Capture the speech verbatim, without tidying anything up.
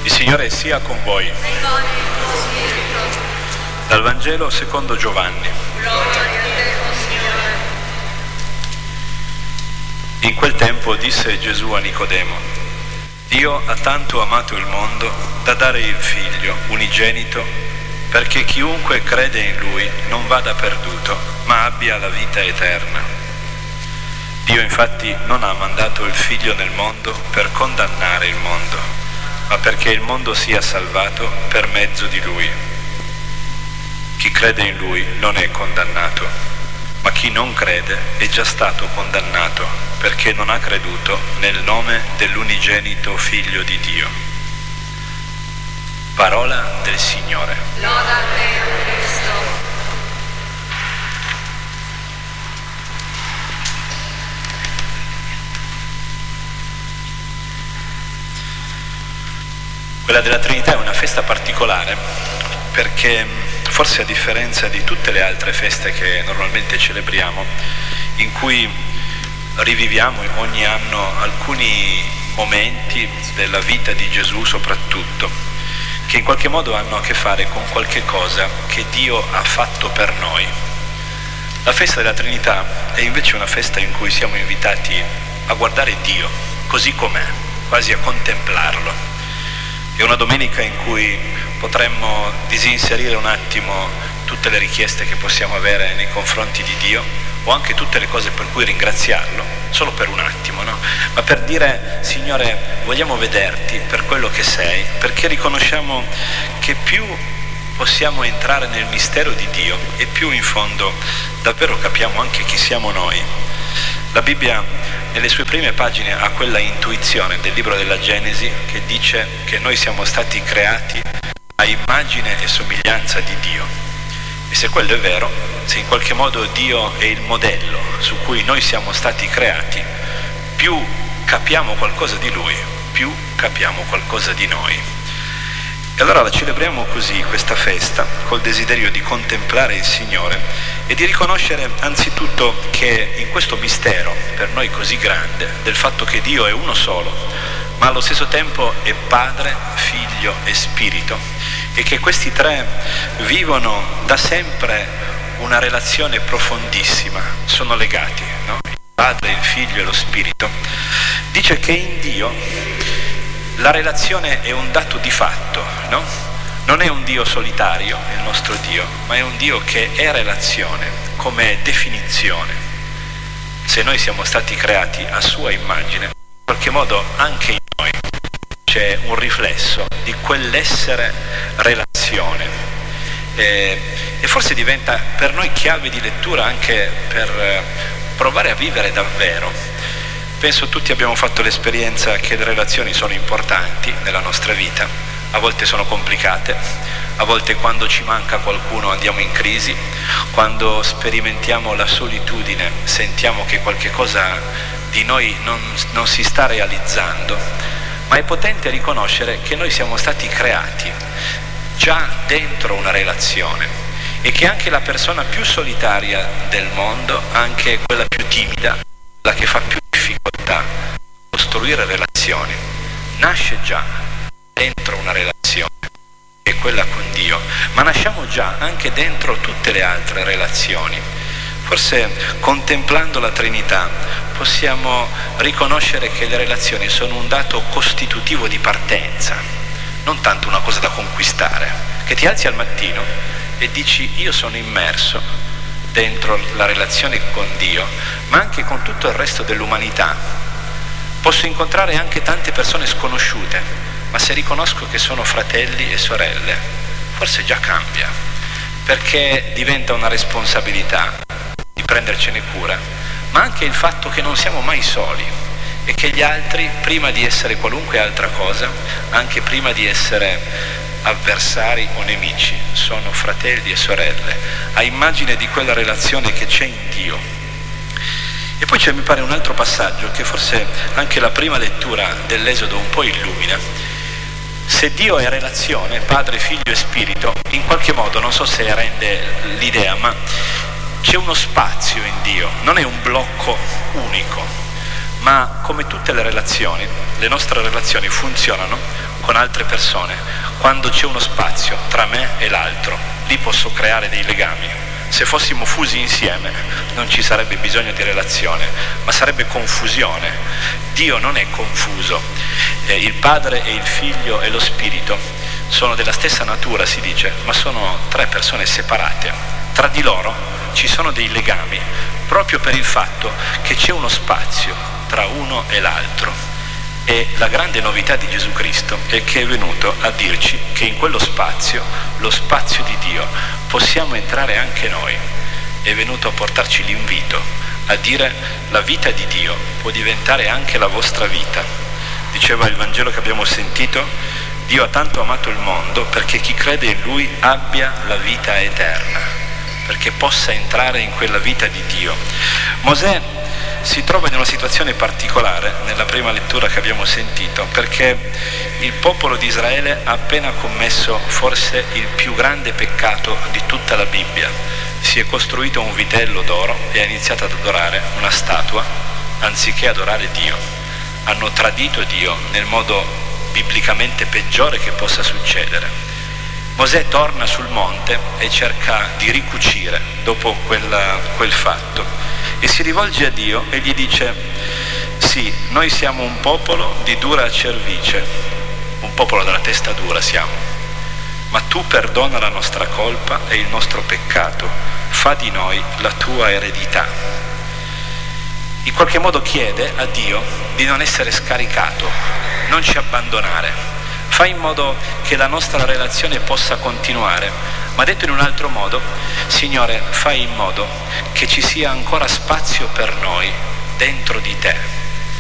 Il Signore sia con voi. Dal Vangelo secondo Giovanni. In quel tempo disse Gesù a Nicodemo: Dio ha tanto amato il mondo da dare il Figlio unigenito, perché chiunque crede in Lui non vada perduto, ma abbia la vita eterna. Dio infatti non ha mandato il Figlio nel mondo per condannare il mondo, ma perché il mondo sia salvato per mezzo di Lui. Chi crede in Lui non è condannato, ma chi non crede è già stato condannato, perché non ha creduto nel nome dell'unigenito Figlio di Dio. Parola del Signore. Loda a te, Cristo. Quella della Trinità è una festa particolare perché, forse a differenza di tutte le altre feste che normalmente celebriamo, in cui riviviamo ogni anno alcuni momenti della vita di Gesù soprattutto, che in qualche modo hanno a che fare con qualche cosa che Dio ha fatto per noi. La festa della Trinità è invece una festa in cui siamo invitati a guardare Dio così com'è, quasi a contemplarlo. È una domenica in cui potremmo disinserire un attimo tutte le richieste che possiamo avere nei confronti di Dio, o anche tutte le cose per cui ringraziarlo, solo per un attimo, no? Ma per dire: Signore, vogliamo vederti per quello che sei, perché riconosciamo che più possiamo entrare nel mistero di Dio e più in fondo davvero capiamo anche chi siamo noi. La Bibbia nelle sue prime pagine ha quella intuizione del libro della Genesi che dice che noi siamo stati creati a immagine e somiglianza di Dio. E se quello è vero, se in qualche modo Dio è il modello su cui noi siamo stati creati, più capiamo qualcosa di Lui, più capiamo qualcosa di noi. E allora la celebriamo così, questa festa, col desiderio di contemplare il Signore e di riconoscere anzitutto che in questo mistero, per noi così grande, del fatto che Dio è uno solo, ma allo stesso tempo è Padre, Figlio e Spirito, e che questi tre vivono da sempre una relazione profondissima, sono legati, no? Il Padre, il Figlio e lo Spirito. Dice che in Dio la relazione è un dato di fatto, no? Non è un Dio solitario, il nostro Dio, ma è un Dio che è relazione, come definizione. Se noi siamo stati creati a sua immagine, in qualche modo anche in noi c'è un riflesso di quell'essere relazione. E, e forse diventa per noi chiave di lettura anche per provare a vivere davvero. Penso tutti abbiamo fatto l'esperienza che le relazioni sono importanti nella nostra vita, a volte sono complicate, a volte quando ci manca qualcuno andiamo in crisi, quando sperimentiamo la solitudine sentiamo che qualche cosa di noi non, non si sta realizzando, ma è potente riconoscere che noi siamo stati creati già dentro una relazione e che anche la persona più solitaria del mondo, anche quella più timida, la che fa più difficoltà a costruire relazioni, nasce già dentro una relazione, che è quella con Dio, ma nasciamo già anche dentro tutte le altre relazioni. Forse contemplando la Trinità possiamo riconoscere che le relazioni sono un dato costitutivo di partenza, non tanto una cosa da conquistare, che ti alzi al mattino e dici: io sono immerso dentro la relazione con Dio, ma anche con tutto il resto dell'umanità. Posso incontrare anche tante persone sconosciute, ma se riconosco che sono fratelli e sorelle, forse già cambia, perché diventa una responsabilità di prendercene cura, ma anche il fatto che non siamo mai soli e che gli altri, prima di essere qualunque altra cosa, anche prima di essere avversari o nemici, sono fratelli e sorelle, a immagine di quella relazione che c'è in Dio. E poi c'è, mi pare, un altro passaggio che forse anche la prima lettura dell'Esodo un po' illumina. Se Dio è relazione, Padre, Figlio e Spirito, in qualche modo, non so se rende l'idea, ma c'è uno spazio in Dio, non è un blocco unico, ma come tutte le relazioni, le nostre relazioni funzionano con altre persone, quando c'è uno spazio tra me e l'altro, lì posso creare dei legami. Se fossimo fusi insieme non ci sarebbe bisogno di relazione, ma sarebbe confusione. Dio non è confuso. Eh, il Padre e il Figlio e lo Spirito sono della stessa natura, si dice, ma sono tre persone separate. Tra di loro ci sono dei legami, proprio per il fatto che c'è uno spazio tra uno e l'altro. E la grande novità di Gesù Cristo è che è venuto a dirci che in quello spazio, lo spazio di Dio, possiamo entrare anche noi. È venuto a portarci l'invito a dire: la vita di Dio può diventare anche la vostra vita. Diceva il Vangelo che abbiamo sentito: Dio ha tanto amato il mondo perché chi crede in Lui abbia la vita eterna, perché possa entrare in quella vita di Dio. Mosè si trova in una situazione particolare nella prima lettura che abbiamo sentito, perché il popolo di Israele ha appena commesso forse il più grande peccato di tutta la Bibbia. Si è costruito un vitello d'oro e ha iniziato ad adorare una statua anziché adorare Dio. Hanno tradito Dio nel modo biblicamente peggiore che possa succedere. Mosè torna sul monte e cerca di ricucire dopo quel, quel fatto, e si rivolge a Dio e gli dice: sì, noi siamo un popolo di dura cervice, un popolo dalla testa dura siamo, ma tu perdona la nostra colpa e il nostro peccato, fa di noi la tua eredità. In qualche modo chiede a Dio di non essere scaricato, non ci abbandonare. Fai in modo che la nostra relazione possa continuare, ma detto in un altro modo: Signore, fai in modo che ci sia ancora spazio per noi dentro di te.